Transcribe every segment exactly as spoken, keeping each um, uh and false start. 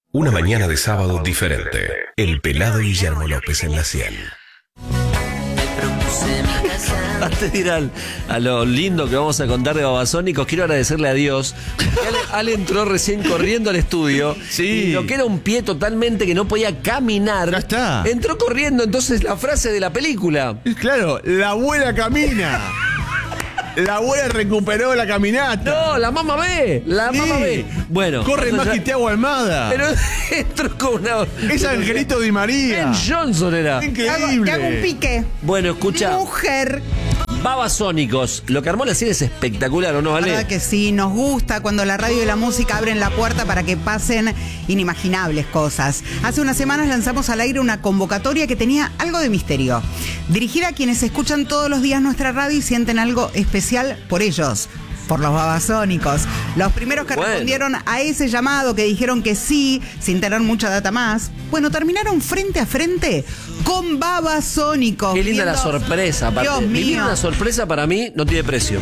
Una mañana de sábado diferente. El pelado Guillermo López en la cien. Antes de ir al, a lo lindo que vamos a contar de Babasónicos, quiero agradecerle a Dios. Ale, Ale entró recién corriendo al estudio. Sí. Y lo que era un pie totalmente que no podía caminar. Ya está. Entró corriendo, entonces la frase de la película. Claro, la abuela camina. La abuela recuperó la caminata. No, la mamá ve. La Sí. mamá ve. Bueno. Corre más ya- que Thiago Almada. Pero entró con una. Es Angelito Di María. Ben Johnson era. Increíble. Te hago un pique. Bueno, escucha. Mujer. Babasónicos. Lo que armó la serie es espectacular, ¿o no, La Ale? verdad que sí, nos gusta cuando la radio y la música abren la puerta para que pasen inimaginables cosas. Hace unas semanas lanzamos al aire una convocatoria que tenía algo de misterio. Dirigida a quienes escuchan todos los días nuestra radio y sienten algo especial por ellos. Por los Babasónicos. Los primeros que Bueno. respondieron a ese llamado, que dijeron que sí, sin tener mucha data más, bueno, terminaron frente a frente con Babasónicos. Qué linda la viendo- sorpresa. Aparte, Dios vivir mío. una sorpresa para mí no tiene precio.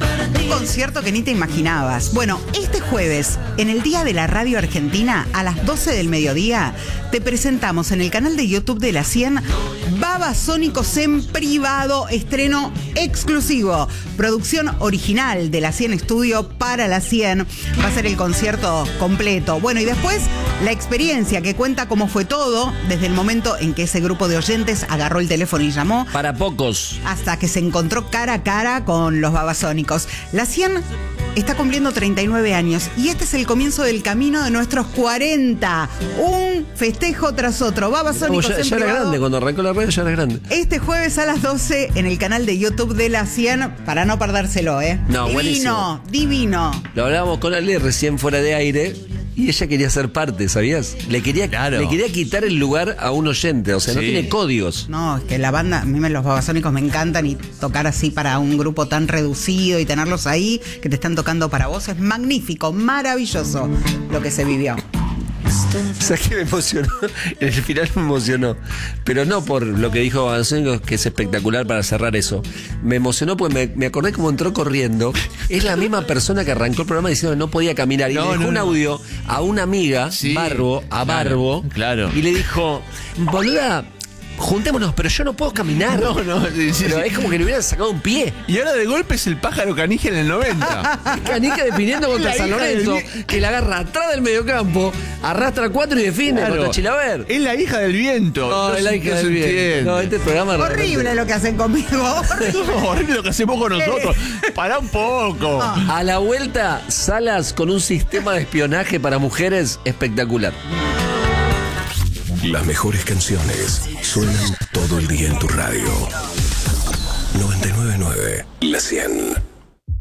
Un concierto que ni te imaginabas. Bueno, este jueves, en el Día de la Radio Argentina, a las doce del mediodía, te presentamos en el canal de YouTube de la cien Babasónicos en privado, estreno exclusivo, producción original de la cien Studio para la cien. Va a ser el concierto completo. Bueno, y después la experiencia que cuenta cómo fue todo, desde el momento en que ese grupo de oyentes agarró el teléfono y llamó, Para pocos. hasta que se encontró cara a cara con los Babasónicos. La cien está cumpliendo treinta y nueve años y este es el comienzo del camino de nuestros cuarenta. Un festejo tras otro. No, Babasónicos ya, en ya era privado. grande, cuando arrancó la red ya era grande. Este jueves a las doce en el canal de YouTube de la cien, para no perdérselo, ¿eh? No, divino, buenísimo. divino. Lo hablábamos con Ale recién fuera de aire y ella quería ser parte, ¿sabías? Le quería, Claro. le quería quitar el lugar a un oyente, o sea, no Sí. tiene códigos. No, es que la banda, a mí me, los Babasónicos me encantan y tocar así para un grupo tan reducido y tenerlos ahí, que te están tocando para vos, es magnífico, maravilloso lo que se vivió. ¿Sabes qué me emocionó? En el final me emocionó. Pero no por lo que dijo Babasónicos, que es espectacular para cerrar eso. Me emocionó porque me, me acordé cómo entró corriendo. Es la misma persona que arrancó el programa diciendo que no podía caminar. Y No, le dejó no, un no. audio a una amiga, Sí, Barbo, a claro, Barbo. claro. Y le dijo, boluda, juntémonos, pero yo no puedo caminar. No, no, sí, sí, Pero sí. es como que le hubieran sacado un pie. Y ahora de golpe es el pájaro canija en el noventa. Canica definiendo contra La San hija del Lorenzo, vie- que la agarra atrás del mediocampo, arrastra cuatro y define Claro. contra Chilaver. Es la hija del viento. No, es la se- hija se del bien. entiende. No, este programa Horrible lo que hacen conmigo. No, horrible lo que hacemos con nosotros. Pará un poco. A la vuelta, Salas con un sistema de espionaje para mujeres espectacular. Las mejores canciones suenan todo el día en tu radio. noventa y nueve punto nueve La cien.